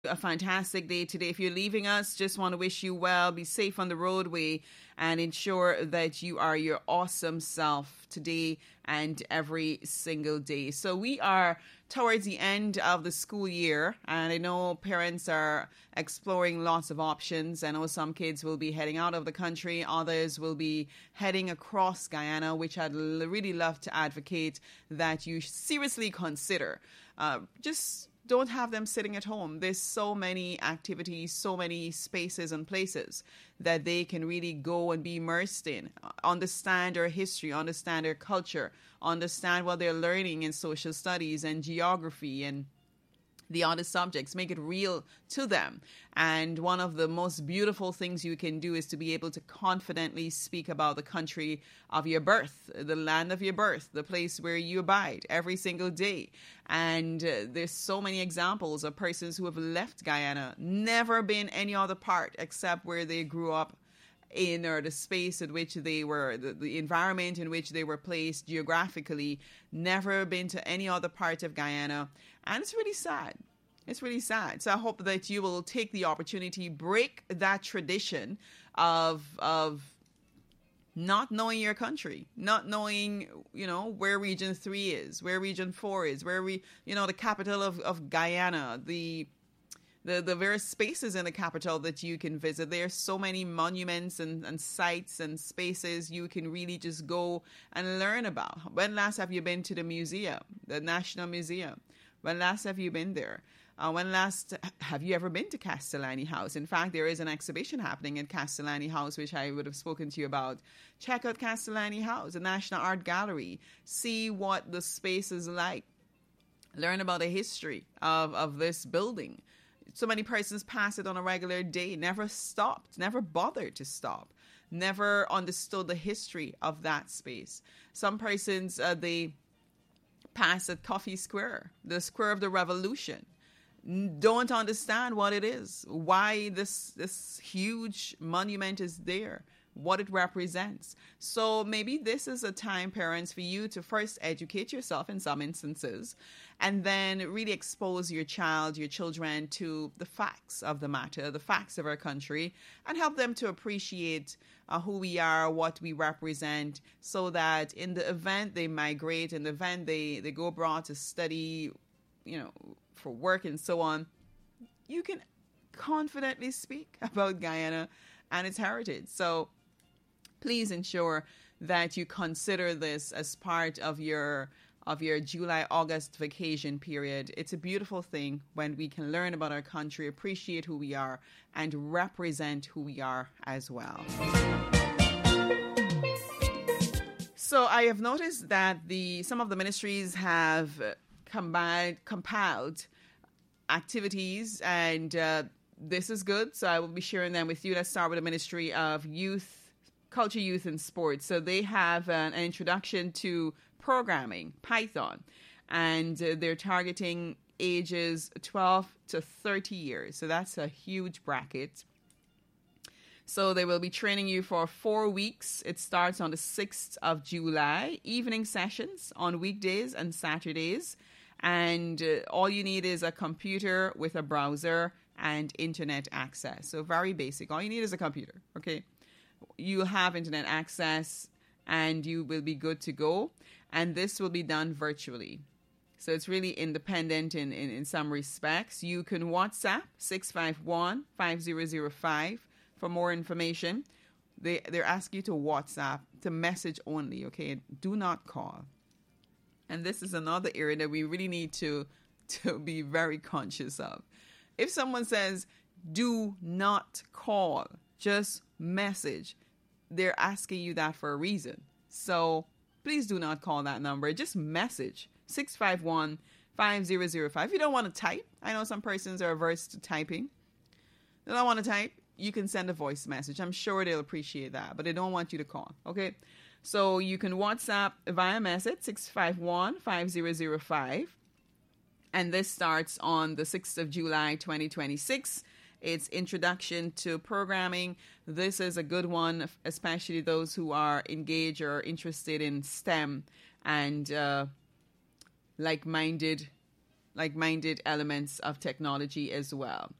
a fantastic day today. If you're leaving us, just want to wish you well. Be safe on the roadway and ensure that you are your awesome self today and every single day. So we are towards the end of the school year, and I know parents are exploring lots of options. I know some kids will be heading out of the country, others will be heading across Guyana, which I'd really love to advocate that you seriously consider. Just don't have them sitting at home. There's so many activities, so many spaces and places that they can really go and be immersed in, understand their history, understand their culture, understand what they're learning in social studies and geography and the other subjects, make it real to them. And one of the most beautiful things you can do is to be able to confidently speak about the country of your birth, the land of your birth, the place where you abide every single day. And there's so many examples of persons who have left Guyana, never been any other part except where they grew up in, or the space in which they were, the environment in which they were placed geographically, never been to any other part of Guyana. And it's really sad. It's really sad. So I hope that you will take the opportunity, break that tradition of not knowing your country, not knowing, where Region 3 is, where Region 4 is, where the capital of Guyana, the various spaces in the capital that you can visit. There are so many monuments and sites and spaces you can really just go and learn about. When last have you been to the museum, the National Museum? When last have you been there? When last have you ever been to Castellani House? In fact, there is an exhibition happening at Castellani House, which I would have spoken to you about. Check out Castellani House, the National Art Gallery. See what the space is like. Learn about the history of this building. So many persons pass it on a regular day, never stopped, never bothered to stop, never understood the history of that space. Some persons, they pass at Coffee Square, the Square of the Revolution, don't understand what it is, why this huge monument is there, what it represents. So maybe this is a time, parents, for you to first educate yourself in some instances, and then really expose your children to the facts of the matter, the facts of our country, and help them to appreciate who we are, what we represent, so that in the event they migrate, in the event they go abroad to study, for work and so on, you can confidently speak about Guyana and its heritage. So please ensure that you consider this as part of your July-August vacation period. It's a beautiful thing when we can learn about our country, appreciate who we are, and represent who we are as well. So I have noticed that some of the ministries have compiled activities, and this is good. So I will be sharing them with you. Let's start with the Ministry of Youth, Culture, Youth, and Sports. So they have an introduction to programming, Python, and they're targeting ages 12 to 30 years. So that's a huge bracket. So they will be training you for 4 weeks. It starts on the 6th of July, evening sessions on weekdays and Saturdays. And all you need is a computer with a browser and internet access. So very basic. All you need is a computer, okay? You'll have internet access and you will be good to go. And this will be done virtually. So it's really independent in some respects. You can WhatsApp 651-5005 for more information. They're asking you to WhatsApp, to message only, okay? Do not call. And this is another area that we really need to be very conscious of. If someone says, do not call, just message, they're asking you that for a reason. So please do not call that number. Just message 651-5005. If you don't want to type, I know some persons are averse to typing. They don't want to type. You can send a voice message. I'm sure they'll appreciate that, but they don't want you to call, okay? So you can WhatsApp via message 651-5005. And this starts on the 6th of July, 2026. It's Introduction to Programming. This is a good one, especially those who are engaged or interested in STEM and like-minded like-minded elements of technology as well.